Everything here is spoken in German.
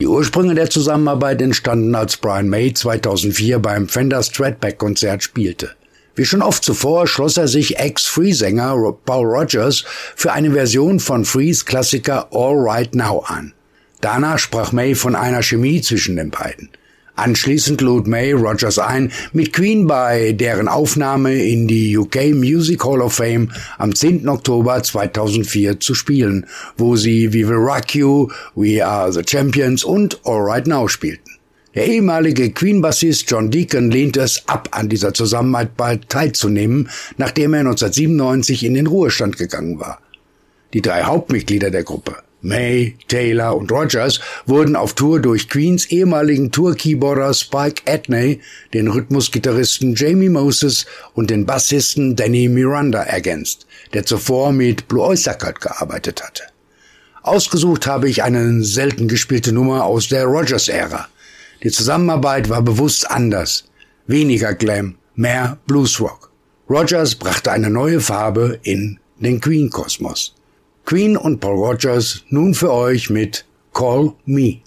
Die Ursprünge der Zusammenarbeit entstanden, als Brian May 2004 beim Fender Stratback-Konzert spielte. Wie schon oft zuvor schloss er sich Ex-Free-Sänger Paul Rodgers für eine Version von Frees Klassiker All Right Now an. Danach sprach May von einer Chemie zwischen den beiden. Anschließend lud May Rodgers ein, mit Queen bei deren Aufnahme in die UK Music Hall of Fame am 10. Oktober 2004 zu spielen, wo sie We Will Rock You, We Are the Champions und All Right Now spielten. Der ehemalige Queen-Bassist John Deacon lehnte es ab, an dieser Zusammenarbeit teilzunehmen, nachdem er 1997 in den Ruhestand gegangen war. Die 3 Hauptmitglieder der Gruppe, May, Taylor und Rodgers, wurden auf Tour durch Queens ehemaligen Tour-Keyboarder Spike Edney, den Rhythmusgitarristen Jamie Moses und den Bassisten Danny Miranda ergänzt, der zuvor mit Blue Oyster Cult gearbeitet hatte. Ausgesucht habe ich eine selten gespielte Nummer aus der Rodgers-Ära. Die Zusammenarbeit war bewusst anders. Weniger Glam, mehr Bluesrock. Rodgers brachte eine neue Farbe in den Queen-Kosmos. Queen und Paul Rodgers nun für euch mit Call Me.